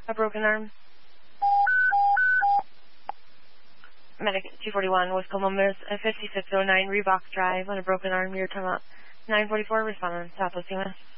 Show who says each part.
Speaker 1: A broken arm. Medic 241 with Columbus, 5609 Reebok Drive on a broken arm near Tama. 944 responding, Southwest US.